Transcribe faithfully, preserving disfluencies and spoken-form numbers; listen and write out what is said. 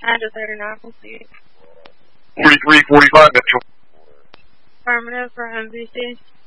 nine to thirty-nine, proceed. forty-three forty-five, Mitchell. Affirmative for M V C.